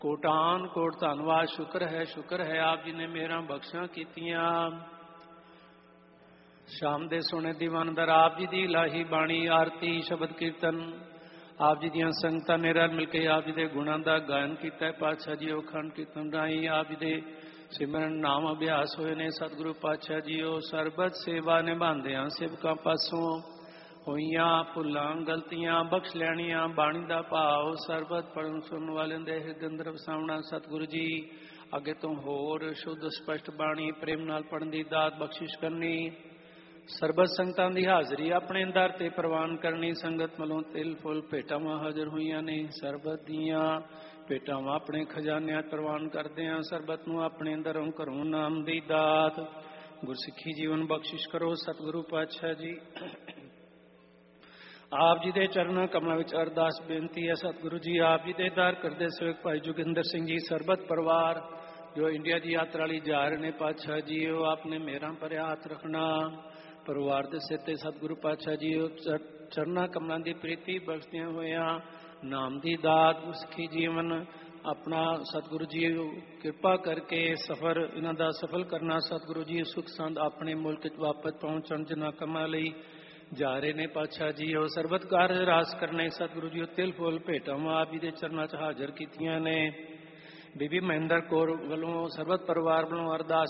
ਕੋਟਾਨ ਕੋਟ ਧੰਨਵਾਦ। ਸ਼ੁਕਰ ਹੈ ਆਪ ਜੀ ਨੇ ਮੇਹਰਾਂ ਬਖਸ਼ਾਂ ਕੀਤੀਆਂ। ਸ਼ਾਮ ਦੇ ਸੋਹਣੇ ਦੀਵਾਨਦਾਰ ਆਪ ਜੀ ਦੀ ਇਲਾਹੀ ਬਾਣੀ, ਆਰਤੀ, ਸ਼ਬਦ ਕੀਰਤਨ ਆਪ ਜੀ ਦੀਆਂ ਸੰਗਤਾਂ ਨੇ ਰਲ ਮਿਲ ਕੇ ਆਪ ਜੀ ਦੇ ਗੁਣਾਂ ਦਾ ਗਾਇਨ ਕੀਤਾ ਹੈ। ਪਾਤਸ਼ਾਹ ਜੀ ਉਹ ਅਖੰਡ ਕੀਰਤਨ ਰਾਹੀਂ ਆਪ ਜੀ ਦੇ ਸਿਮਰਨ ਨਾਮ ਅਭਿਆਸ ਹੋਏ ਨੇ। ਸਤਿਗੁਰੂ ਪਾਤਸ਼ਾਹ ਜੀ ਉਹ ਸਰਬਤ ਸੇਵਾ ਨਿਭਾਉਂਦਿਆਂ ਸੇਵਕਾਂ ਪਾਸੋਂ ਹੋਈਆਂ ਭੁੱਲਾਂ ਗਲਤੀਆਂ ਬਖਸ਼ ਲੈਣੀਆਂ। ਬਾਣੀ ਦਾ ਭਾਵ ਸਰਬਤ ਪੜ੍ਹਨ ਸੁਣਨ ਵਾਲਿਆਂ ਦੇ ਹਿਰਦੇ ਅੰਦਰ ਵਸਾਉਣਾ। ਸਤਿਗੁਰੂ ਜੀ ਅੱਗੇ ਤੋਂ ਹੋਰ ਸ਼ੁੱਧ ਸਪਸ਼ਟ ਬਾਣੀ ਪ੍ਰੇਮ ਨਾਲ ਪੜ੍ਹਨ ਦੀ ਦਾਤ ਬਖਸ਼ਿਸ਼ ਕਰਨੀ। ਸਰਬਤ ਸੰਗਤਾਂ ਦੀ ਹਾਜ਼ਰੀ ਆਪਣੇ ਦਰ ਤੇ ਪ੍ਰਵਾਨ ਕਰਨੀ। ਸੰਗਤ ਵੱਲੋਂ ਤਿਲ ਫੁੱਲ ਭੇਟਾਵਾਂ ਹਾਜ਼ਰ ਹੋਈਆਂ ਨੇ। ਸਰਬਤ ਦੀਆਂ ਭੇਟਾਵਾਂ ਆਪਣੇ ਖਜ਼ਾਨਿਆਂ ਪ੍ਰਵਾਨ ਕਰਦੇ ਹਾਂ। ਸਰਬਤ ਨੂੰ ਆਪਣੇ ਅੰਦਰੋਂ ਘਰੋਂ ਨਾਮ ਦੀ ਦਾਤ ਗੁਰਸਿੱਖੀ ਜੀਵਨ ਬਖਸ਼ਿਸ਼ ਕਰੋ। ਸਤਿਗੁਰੂ ਪਾਤਸ਼ਾਹ ਜੀ ਆਪ ਜੀ ਦੇ ਚਰਨਾਂ ਕਮਲਾਂ ਵਿੱਚ ਅਰਦਾਸ ਬੇਨਤੀ ਹੈ। ਸਤਿਗੁਰੂ ਜੀ ਆਪ ਜੀ ਦੇ ਦਰ ਕਰਦੇ ਸੇਵਕ ਭਾਈ ਜੋਗਿੰਦਰ ਸਿੰਘ ਜੀ ਸਰਬਤ ਪਰਿਵਾਰ ਜੋ ਇੰਡੀਆ ਦੀ ਯਾਤਰਾ ਲਈ ਜਾ ਰਹੇ ਨੇ, ਪਾਤਸ਼ਾਹ ਜੀ ਉਹ ਆਪਣੇ ਮੇਹਰਾਂ ਭਰਿਆ ਹੱਥ ਰੱਖਣਾ। ਪਰਿਵਾਰ ਦੇ ਸਿਰ ਤੇ ਸਤਿਗੁਰੂ ਪਾਤਸ਼ਾਹ ਜੀ ਉਹ ਚਰਨਾਂ ਕਮਲਾਂ ਦੀ ਪ੍ਰੀਤੀ ਬਖਸ਼ਦਿਆਂ ਹੋਇਆਂ ਨਾਮ ਦੀ ਦਾਤ ਗੁਰਸਿੱਖੀ ਜੀਵਨ ਆਪਣਾ ਸਤਿਗੁਰੂ ਜੀ ਕਿਰਪਾ ਕਰਕੇ ਸਫ਼ਰ ਇਹਨਾਂ ਦਾ ਸਫਲ ਕਰਨਾ। ਸਤਿਗੁਰੂ ਜੀ ਸੁਖ ਸੰਦ ਆਪਣੇ ਮੁਲਕ ਵਿੱਚ ਵਾਪਸ ਪਹੁੰਚਣ ਜਿਨ੍ਹਾਂ ਕੰਮਾਂ ਲਈ ਜਾ ਰਹੇ ਨੇ, ਪਾਤਸ਼ਾਹ ਜੀ ਉਹ ਸਰਬਤ ਕਾਰਜ ਰਾਸ ਕਰਨੇ। ਸਤਿਗੁਰੂ ਜੀ ਉਹ ਤਿਲ ਫੁੱਲ ਭੇਟਾਵਾਂ ਆਪ ਜੀ ਦੇ ਚਰਨਾਂ 'ਚ ਹਾਜ਼ਰ ਕੀਤੀਆਂ ਨੇ। ਬੀਬੀ ਮਹਿੰਦਰ ਕੌਰ ਵੱਲੋਂ ਸਰਬਤ ਪਰਿਵਾਰ ਵੱਲੋਂ ਅਰਦਾਸ